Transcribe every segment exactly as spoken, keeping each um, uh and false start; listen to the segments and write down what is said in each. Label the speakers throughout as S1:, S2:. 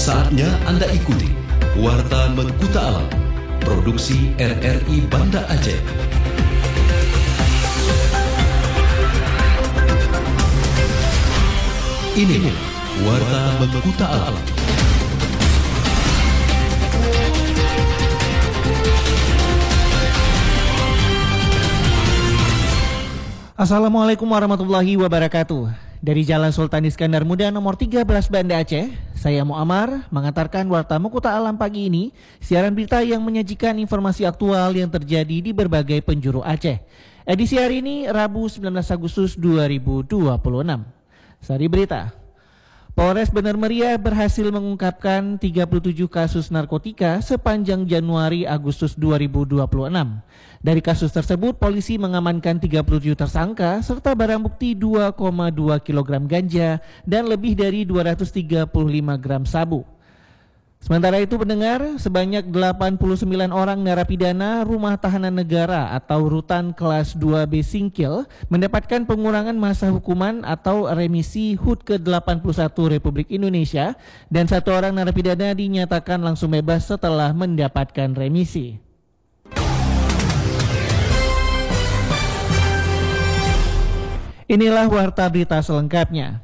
S1: Saatnya Anda ikuti Warta Mengkuta Alam, produksi R R I Banda Aceh. Ini Warta Mengkuta Alam.
S2: Assalamualaikum warahmatullahi wabarakatuh. Dari Jalan Sultan Iskandar Muda nomor tiga belas Banda Aceh, saya Muammar mengantarkan Warta Mengkuta Alam pagi ini, siaran berita yang menyajikan informasi aktual yang terjadi di berbagai penjuru Aceh. Edisi hari ini Rabu sembilan belas Agustus dua ribu dua puluh enam. Sari berita. Polres Bener Meriah berhasil mengungkapkan tiga puluh tujuh kasus narkotika sepanjang Januari Agustus dua ribu dua puluh enam. Dari kasus tersebut, polisi mengamankan tiga puluh tujuh tersangka serta barang bukti dua koma dua kilogram ganja dan lebih dari dua ratus tiga puluh lima gram sabu. Sementara itu pendengar, sebanyak delapan puluh sembilan orang narapidana Rumah Tahanan Negara atau Rutan Kelas dua B Singkil mendapatkan pengurangan masa hukuman atau remisi H U T ke delapan puluh satu Republik Indonesia dan satu orang narapidana dinyatakan langsung bebas setelah mendapatkan remisi. Inilah warta berita selengkapnya.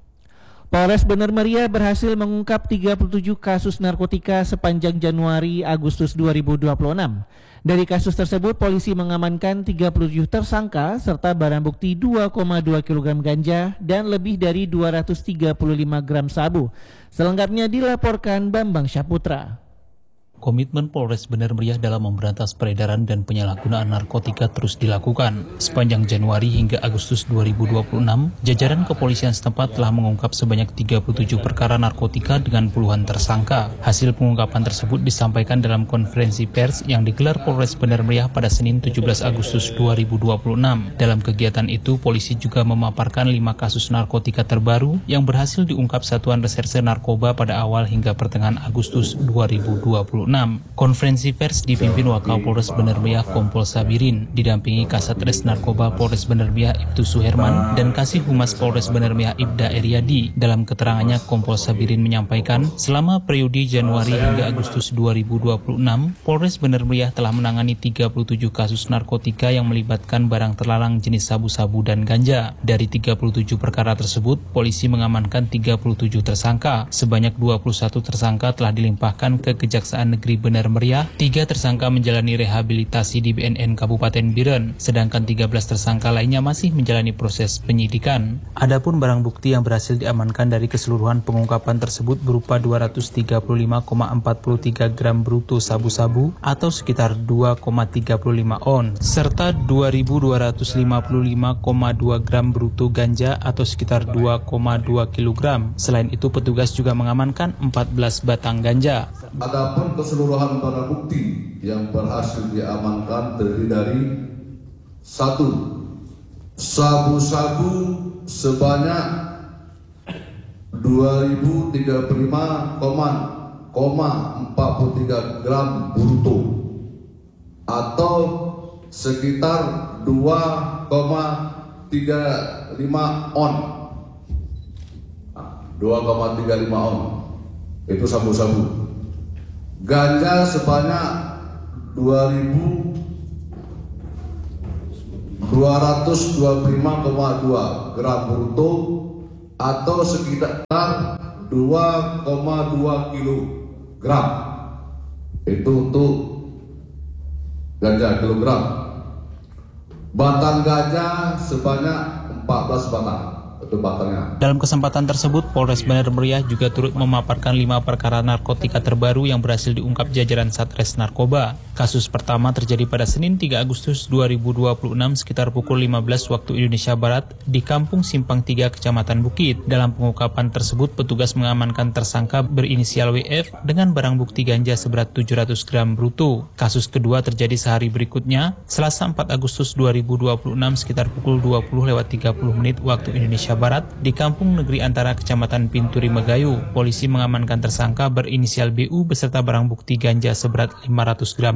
S2: Polres Bener Meriah berhasil mengungkap tiga puluh tujuh kasus narkotika sepanjang Januari Agustus dua ribu dua puluh enam. Dari kasus tersebut, polisi mengamankan tiga puluh tujuh tersangka serta barang bukti dua koma dua kilogram ganja dan lebih dari dua ratus tiga puluh lima gram sabu. Selengkapnya dilaporkan Bambang Syaputra.
S3: Komitmen Polres Bener Meriah dalam memberantas peredaran dan penyalahgunaan narkotika terus dilakukan. Sepanjang Januari hingga Agustus dua ribu dua puluh enam, jajaran kepolisian setempat telah mengungkap sebanyak tiga puluh tujuh perkara narkotika dengan puluhan tersangka. Hasil pengungkapan tersebut disampaikan dalam konferensi pers yang digelar Polres Bener Meriah pada Senin tujuh belas Agustus dua ribu dua puluh enam. Dalam kegiatan itu, polisi juga memaparkan lima kasus narkotika terbaru yang berhasil diungkap Satuan Reserse Narkoba pada awal hingga pertengahan Agustus dua ribu dua puluh enam. Konferensi pers dipimpin Wakapolres Bener Meriah Kompol Sabirin, didampingi Kasatgas Narkoba Polres Bener Meriah Ibtu Suherman dan Kasih Humas Polres Bener Meriah Ibda Eryadi. Dalam keterangannya, Kompol Sabirin menyampaikan, selama periode Januari hingga Agustus dua ribu dua puluh enam, Polres Bener Meriah telah menangani tiga puluh tujuh kasus narkotika yang melibatkan barang terlarang jenis sabu-sabu dan ganja. Dari tiga puluh tujuh perkara tersebut, polisi mengamankan tiga puluh tujuh tersangka. Sebanyak dua puluh satu tersangka telah dilimpahkan ke Kejaksaan Negeri Bener Meriah, tiga tersangka menjalani rehabilitasi di B N N Kabupaten Biren, sedangkan tiga belas tersangka lainnya masih menjalani proses penyidikan. Adapun barang bukti yang berhasil diamankan dari keseluruhan pengungkapan tersebut berupa dua ratus tiga puluh lima koma empat tiga gram bruto sabu-sabu atau sekitar dua koma tiga lima on, serta dua ribu dua ratus lima puluh lima koma dua gram bruto ganja atau sekitar dua koma dua kilogram. Selain itu, petugas juga mengamankan empat belas batang ganja.
S4: Adapun keseluruhan barang bukti yang berhasil diamankan terdiri dari satu, sabu-sabu sebanyak dua ribu tiga puluh lima koma empat tiga gram bruto atau sekitar dua koma tiga lima on. dua koma tiga lima on itu sabu-sabu. Ganja sebanyak dua ribu dua ratus dua puluh lima koma dua gram bruto atau sekitar dua koma dua kilogram. Itu untuk ganja kilogram. Batang ganja sebanyak empat belas batang.
S3: Dalam kesempatan tersebut, Polres Bener Meriah juga turut memaparkan lima perkara narkotika terbaru yang berhasil diungkap jajaran Satres Narkoba. Kasus pertama terjadi pada Senin tiga Agustus dua ribu dua puluh enam sekitar pukul lima belas waktu Indonesia Barat di Kampung Simpang tiga, Kecamatan Bukit. Dalam pengungkapan tersebut, petugas mengamankan tersangka berinisial W F dengan barang bukti ganja seberat tujuh ratus gram bruto. Kasus kedua terjadi sehari berikutnya, Selasa empat Agustus dua ribu dua puluh enam sekitar pukul dua puluh lewat tiga puluh menit waktu Indonesia Barat di Kampung Negeri Antara, Kecamatan Pinturi Megayu. Polisi mengamankan tersangka berinisial B U beserta barang bukti ganja seberat lima ratus gram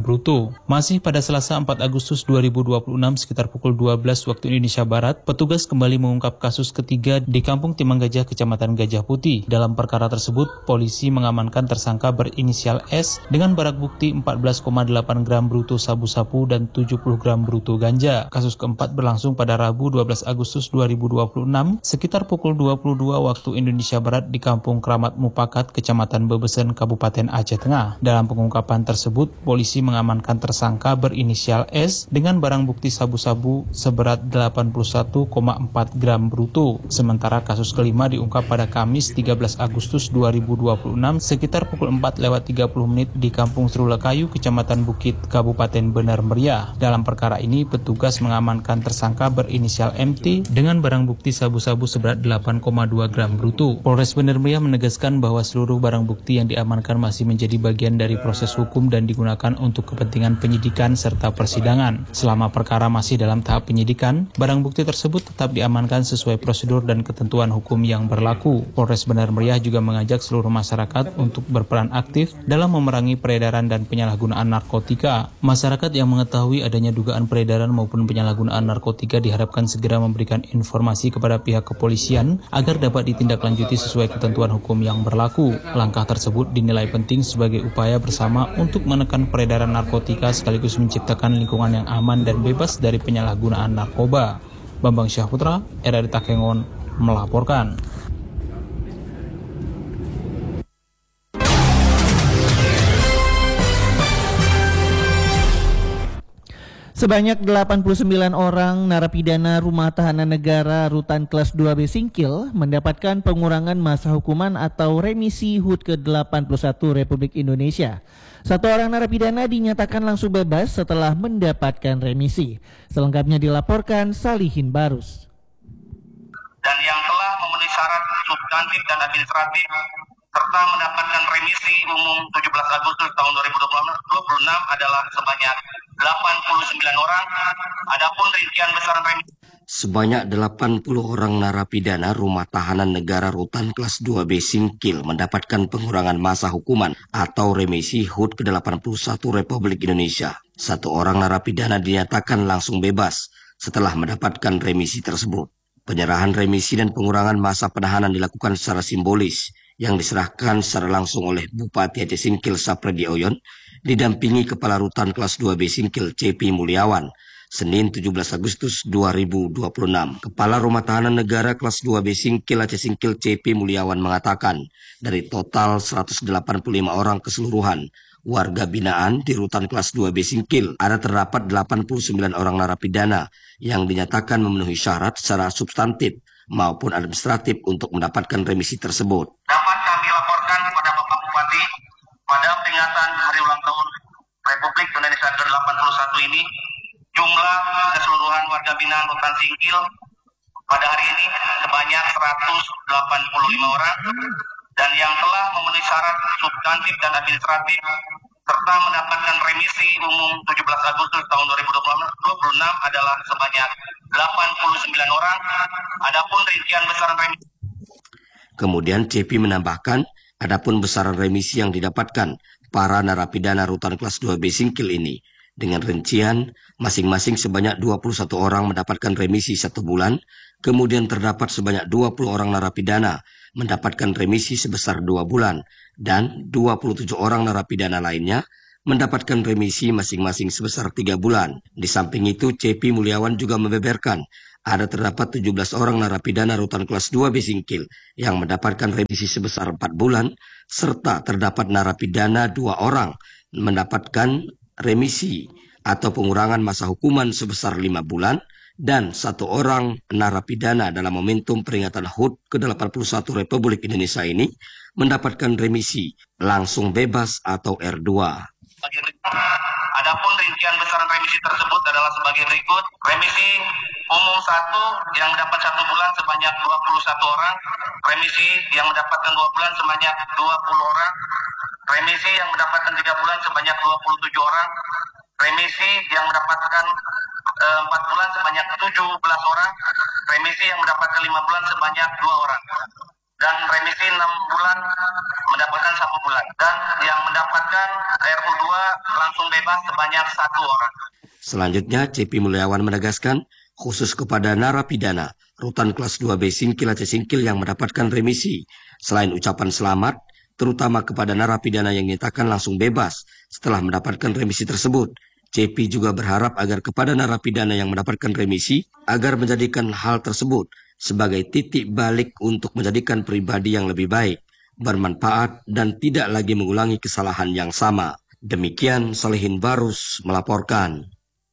S3: gram bruto. Masih pada Selasa empat Agustus dua ribu dua puluh enam sekitar pukul dua belas waktu Indonesia Barat, petugas kembali mengungkap kasus ketiga di Kampung Timang Gajah, Kecamatan Gajah Putih. Dalam perkara tersebut, polisi mengamankan tersangka berinisial S dengan barang bukti empat belas koma delapan gram bruto sabu-sabu dan tujuh puluh gram bruto ganja. Kasus keempat berlangsung pada Rabu dua belas Agustus dua ribu dua puluh enam sekitar pukul dua puluh dua waktu Indonesia Barat di Kampung Kramat Mupakat, Kecamatan Bebesen, Kabupaten Aceh Tengah. Dalam pengungkapan tersebut, polisi mengamankan tersangka berinisial S dengan barang bukti sabu-sabu seberat delapan puluh satu koma empat gram bruto. Sementara kasus kelima diungkap pada Kamis tiga belas Agustus dua ribu dua puluh enam sekitar pukul empat lewat tiga puluh menit di Kampung Serulakayu, Kecamatan Bukit, Kabupaten Benar Meriah. Dalam perkara ini, petugas mengamankan tersangka berinisial M T dengan barang bukti sabu-sabu seberat delapan koma dua gram bruto. Polres Benar Meriah menegaskan bahwa seluruh barang bukti yang diamankan masih menjadi bagian dari proses hukum dan digunakan untuk kepentingan penyidikan serta persidangan. Selama perkara masih dalam tahap penyidikan, barang bukti tersebut tetap diamankan sesuai prosedur dan ketentuan hukum yang berlaku. Polres Benar Meriah juga mengajak seluruh masyarakat untuk berperan aktif dalam memerangi peredaran dan penyalahgunaan narkotika. Masyarakat yang mengetahui adanya dugaan peredaran maupun penyalahgunaan narkotika diharapkan segera memberikan informasi kepada pihak kepolisian agar dapat ditindaklanjuti sesuai ketentuan hukum yang berlaku. Langkah tersebut dinilai penting sebagai upaya bersama untuk menekan peredaran narkotika sekaligus menciptakan lingkungan yang aman dan bebas dari penyalahgunaan narkoba. Bambang Syahputra, R R I Takengon, melaporkan.
S2: Sebanyak delapan puluh sembilan orang narapidana Rumah Tahanan Negara Rutan Kelas dua B Singkil mendapatkan pengurangan masa hukuman atau remisi H U T ke delapan puluh satu Republik Indonesia. Satu orang narapidana dinyatakan langsung bebas setelah mendapatkan remisi. Selengkapnya dilaporkan Salihin Barus.
S5: Dan yang telah memenuhi syarat substantif dan administratif serta mendapatkan remisi umum tujuh belas Agustus tahun dua ribu dua puluh enam adalah sebanyak delapan puluh sembilan orang. Adapun rincian besaran remisi
S6: sebanyak delapan puluh orang narapidana Rumah Tahanan Negara Rutan Kelas dua B Singkil mendapatkan pengurangan masa hukuman atau remisi H U T ke delapan puluh satu Republik Indonesia. Satu orang narapidana dinyatakan langsung bebas setelah mendapatkan remisi tersebut. Penyerahan remisi dan pengurangan masa penahanan dilakukan secara simbolis yang diserahkan secara langsung oleh Bupati Aceh Singkil Sapredi Oyon didampingi Kepala Rutan Kelas dua B Singkil C P Mulyawan Senin tujuh belas Agustus dua ribu dua puluh enam. Kepala Rumah Tahanan Negara Kelas dua B Singkil Aceh Singkil C P Mulyawan mengatakan dari total seratus delapan puluh lima orang keseluruhan warga binaan di Rutan Kelas dua B Singkil ada terdapat delapan puluh sembilan orang narapidana yang dinyatakan memenuhi syarat secara substantif maupun administratif untuk mendapatkan remisi tersebut.
S5: Dapat kami laporkan kepada Bapak Bupati pada peringatan Hari Ulang Tahun Republik Indonesia ke delapan puluh satu ini, jumlah keseluruhan warga binaan Rutan Singkil pada hari ini sebanyak seratus delapan puluh lima orang dan yang telah memenuhi syarat substantif dan administratif serta mendapatkan remisi umum tujuh belas Agustus tahun dua ribu dua puluh enam adalah sebanyak delapan puluh sembilan orang. Adapun rincian besaran remisi.
S6: Kemudian C P menambahkan, adapun besaran remisi yang didapatkan para narapidana Rutan Kelas dua B Singkil ini dengan rincian masing-masing sebanyak dua puluh satu orang mendapatkan remisi satu bulan, kemudian terdapat sebanyak dua puluh orang narapidana mendapatkan remisi sebesar dua bulan, dan dua puluh tujuh orang narapidana lainnya mendapatkan remisi masing-masing sebesar tiga bulan. Di samping itu, C P Mulyawan juga membeberkan ada terdapat tujuh belas orang narapidana Rutan Kelas dua B Singkil yang mendapatkan remisi sebesar empat bulan, serta terdapat narapidana dua orang mendapatkan remisi atau pengurangan masa hukuman sebesar lima bulan, dan satu orang narapidana dalam momentum peringatan H U T ke delapan puluh satu Republik Indonesia ini mendapatkan remisi langsung bebas atau R dua.
S5: Adapun rincian besaran remisi tersebut adalah sebagai berikut. Remisi umum satu yang mendapat satu bulan sebanyak dua puluh satu orang. Remisi yang mendapatkan dua bulan sebanyak dua puluh orang. Remisi yang mendapatkan tiga bulan sebanyak dua puluh tujuh orang. Remisi yang mendapatkan empat bulan sebanyak tujuh belas orang, remisi yang mendapatkan lima bulan sebanyak dua orang, dan remisi enam bulan mendapatkan satu bulan. Dan yang mendapatkan R U dua langsung bebas sebanyak satu orang.
S6: Selanjutnya, C P Mulyawan menegaskan khusus kepada narapidana Rutan Kelas dua B Singkil Aceh Singkil yang mendapatkan remisi. Selain ucapan selamat, terutama kepada narapidana yang dinyatakan langsung bebas setelah mendapatkan remisi tersebut, C P juga berharap agar kepada narapidana yang mendapatkan remisi agar menjadikan hal tersebut sebagai titik balik untuk menjadikan pribadi yang lebih baik, bermanfaat, dan tidak lagi mengulangi kesalahan yang sama. Demikian Solehin Barus melaporkan.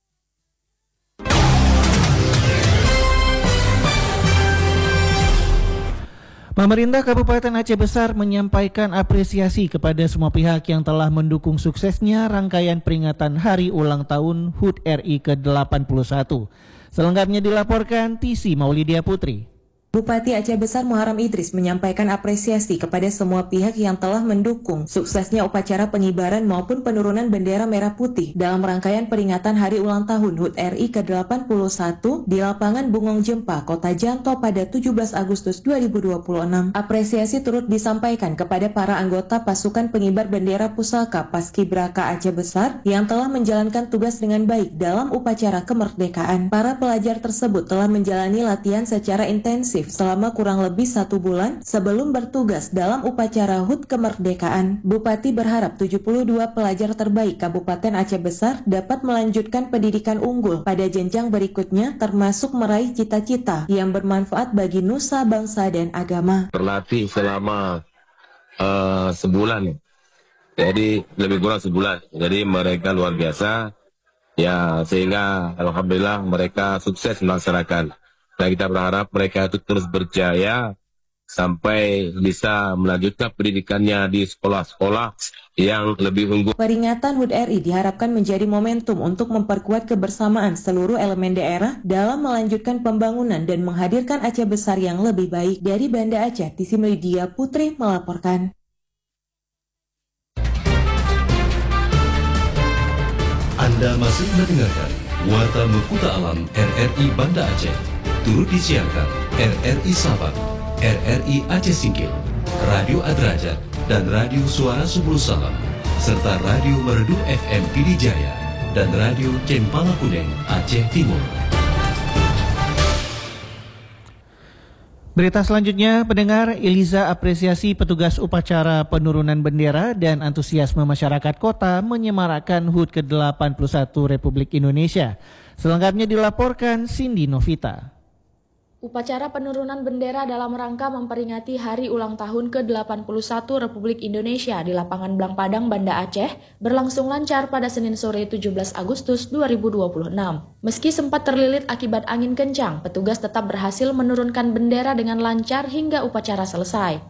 S2: Pemerintah Kabupaten Aceh Besar menyampaikan apresiasi kepada semua pihak yang telah mendukung suksesnya rangkaian peringatan Hari Ulang Tahun H U T R I ke delapan puluh satu. Selengkapnya dilaporkan T C Maulidia Putri.
S7: Bupati Aceh Besar Muharram Idris menyampaikan apresiasi kepada semua pihak yang telah mendukung suksesnya upacara pengibaran maupun penurunan bendera merah putih dalam rangkaian peringatan Hari Ulang Tahun H U T R I ke delapan puluh satu di lapangan Bungong Jempa, Kota Janto pada tujuh belas Agustus dua ribu dua puluh enam. Apresiasi turut disampaikan kepada para anggota pasukan pengibar bendera pusaka Paskibraka Aceh Besar yang telah menjalankan tugas dengan baik dalam upacara kemerdekaan. Para pelajar tersebut telah menjalani latihan secara intensif selama kurang lebih satu bulan sebelum bertugas dalam upacara H U T kemerdekaan. Bupati berharap tujuh puluh dua pelajar terbaik Kabupaten Aceh Besar dapat melanjutkan pendidikan unggul pada jenjang berikutnya, termasuk meraih cita-cita yang bermanfaat bagi nusa, bangsa, dan agama.
S8: Terlatih selama uh, sebulan, jadi lebih kurang sebulan. Jadi mereka luar biasa, ya, sehingga alhamdulillah mereka sukses melaksanakan. Dan kita berharap mereka itu terus berjaya sampai bisa melanjutkan pendidikannya di sekolah-sekolah yang lebih unggul.
S7: Peringatan H U T R I diharapkan menjadi momentum untuk memperkuat kebersamaan seluruh elemen daerah dalam melanjutkan pembangunan dan menghadirkan Aceh Besar yang lebih baik. Dari Banda Aceh, T C Maulidia Putri melaporkan.
S1: Anda masih mendengarkan Warta Mekuta Alam R R I Banda Aceh. Turut disiarkan R R I Sabang, R R I Aceh Singkil, Radio Adrajat, dan Radio Suara Subul Salam, serta Radio Merdu F M Pidijaya dan Radio Cempala Kuning Aceh Timur.
S2: Berita selanjutnya, pendengar, Iliza apresiasi petugas upacara penurunan bendera dan antusiasme masyarakat kota menyemarakkan H U T ke delapan puluh satu Republik Indonesia. Selengkapnya dilaporkan Cindy Novita.
S9: Upacara penurunan bendera dalam rangka memperingati Hari Ulang Tahun ke delapan puluh satu Republik Indonesia di Lapangan Blang Padang, Banda Aceh berlangsung lancar pada Senin sore tujuh belas Agustus dua ribu dua puluh enam. Meski sempat terlilit akibat angin kencang, petugas tetap berhasil menurunkan bendera dengan lancar hingga upacara selesai.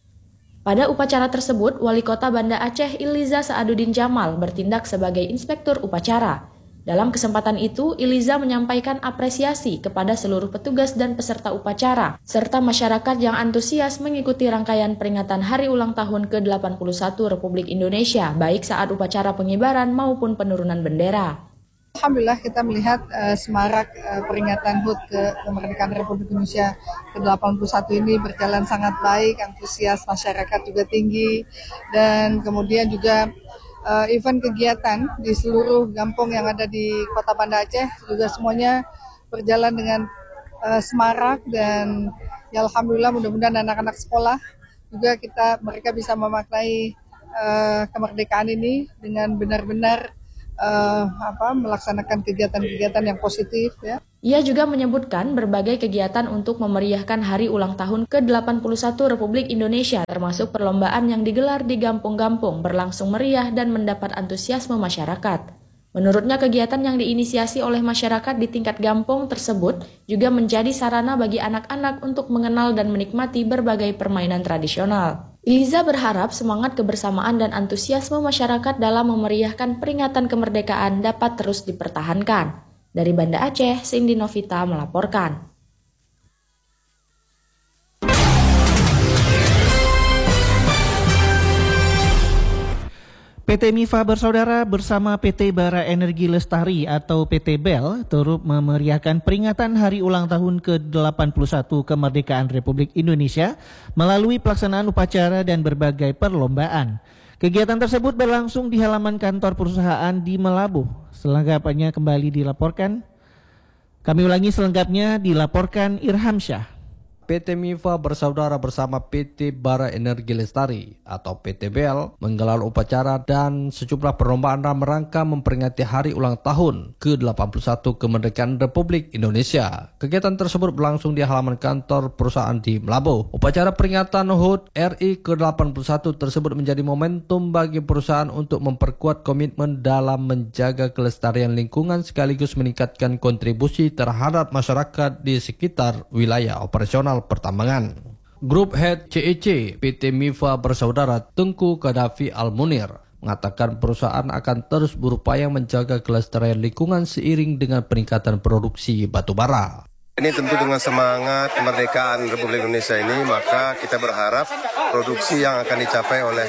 S9: Pada upacara tersebut, Wali Kota Banda Aceh Iliza Saaduddin Jamal bertindak sebagai inspektur upacara. Dalam kesempatan itu, Iliza menyampaikan apresiasi kepada seluruh petugas dan peserta upacara, serta masyarakat yang antusias mengikuti rangkaian peringatan Hari Ulang Tahun ke delapan puluh satu Republik Indonesia, baik saat upacara pengibaran maupun penurunan bendera.
S10: Alhamdulillah kita melihat uh, semarak uh, peringatan H U T ke kemerdekaan Republik Indonesia ke delapan puluh satu ini berjalan sangat baik, antusias masyarakat juga tinggi, dan kemudian juga Uh, event kegiatan di seluruh kampung yang ada di Kota Banda Aceh juga semuanya berjalan dengan uh, semarak, dan ya alhamdulillah mudah-mudahan anak-anak sekolah juga kita mereka bisa memaknai uh, kemerdekaan ini dengan benar-benar uh, apa melaksanakan kegiatan-kegiatan yang positif, ya.
S9: Ia juga menyebutkan berbagai kegiatan untuk memeriahkan Hari Ulang Tahun ke delapan puluh satu Republik Indonesia, termasuk perlombaan yang digelar di kampung-kampung berlangsung meriah dan mendapat antusiasme masyarakat. Menurutnya, kegiatan yang diinisiasi oleh masyarakat di tingkat kampung tersebut juga menjadi sarana bagi anak-anak untuk mengenal dan menikmati berbagai permainan tradisional. Iliza berharap semangat kebersamaan dan antusiasme masyarakat dalam memeriahkan peringatan kemerdekaan dapat terus dipertahankan. Dari Banda Aceh, Cindy Novita melaporkan.
S2: P P T Mifa Bersaudara bersama P T Bara Energi Lestari atau P T B E L turut memeriahkan peringatan Hari Ulang Tahun ke delapan puluh satu Kemerdekaan Republik Indonesia melalui pelaksanaan upacara dan berbagai perlombaan. Kegiatan tersebut berlangsung di halaman kantor perusahaan di Melabuh. Selengkapnya kembali dilaporkan. Kami ulangi selengkapnya dilaporkan Irham Syah.
S11: P T Mifa Bersaudara bersama P T Bara Energi Lestari atau P T B E L menggelar upacara dan sejumlah perlombaan dalam rangka memperingati Hari Ulang Tahun ke delapan puluh satu Kemerdekaan Republik Indonesia. Kegiatan tersebut berlangsung di halaman kantor perusahaan di Melabuh. Upacara peringatan H U T R I ke delapan puluh satu tersebut menjadi momentum bagi perusahaan untuk memperkuat komitmen dalam menjaga kelestarian lingkungan sekaligus meningkatkan kontribusi terhadap masyarakat di sekitar wilayah operasional pertambangan. Grup Head C E C P T Mifa Bersaudara Tengku Kadafi Al-Munir mengatakan perusahaan akan terus berupaya menjaga kelestarian lingkungan seiring dengan peningkatan produksi batubara.
S12: Ini tentu dengan semangat kemerdekaan Republik Indonesia ini, maka kita berharap produksi yang akan dicapai oleh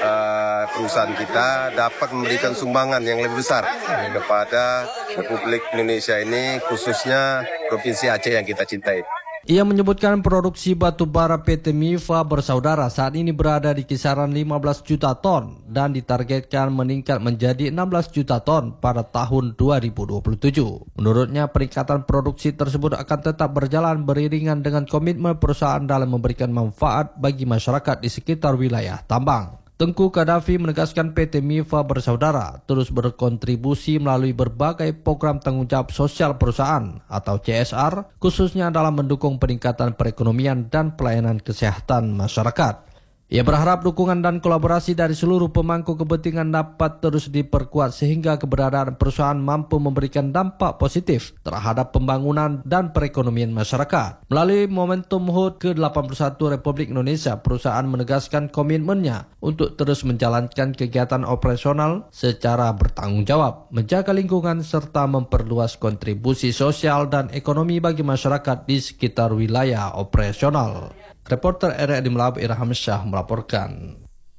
S12: uh, perusahaan kita dapat memberikan sumbangan yang lebih besar kepada Republik Indonesia ini, khususnya Provinsi Aceh yang kita cintai.
S11: Ia menyebutkan produksi batu bara P T Mifa Bersaudara saat ini berada di kisaran lima belas juta ton dan ditargetkan meningkat menjadi enam belas juta ton pada tahun dua ribu dua puluh tujuh. Menurutnya peningkatan produksi tersebut akan tetap berjalan beriringan dengan komitmen perusahaan dalam memberikan manfaat bagi masyarakat di sekitar wilayah tambang. Tengku Kadafi menegaskan P T Mifa Bersaudara terus berkontribusi melalui berbagai program tanggung jawab sosial perusahaan atau C S R, khususnya dalam mendukung peningkatan perekonomian dan pelayanan kesehatan masyarakat. Ia berharap dukungan dan kolaborasi dari seluruh pemangku kepentingan dapat terus diperkuat sehingga keberadaan perusahaan mampu memberikan dampak positif terhadap pembangunan dan perekonomian masyarakat. Melalui momentum H U T ke delapan puluh satu Republik Indonesia, perusahaan menegaskan komitmennya untuk terus menjalankan kegiatan operasional secara bertanggung jawab, menjaga lingkungan serta memperluas kontribusi sosial dan ekonomi bagi masyarakat di sekitar wilayah operasional. Reporter R R I Melabuh Irham Syah melaporkan.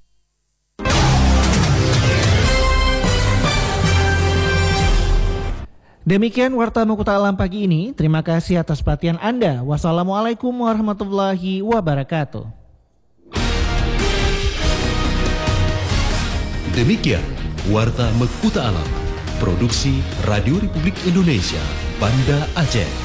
S2: Demikian Warta Mukuta Alam pagi ini. Terima kasih atas perhatian Anda. Wassalamualaikum warahmatullahi wabarakatuh.
S1: Demikian Warta Mukuta Alam, produksi Radio Republik Indonesia, Banda Aceh.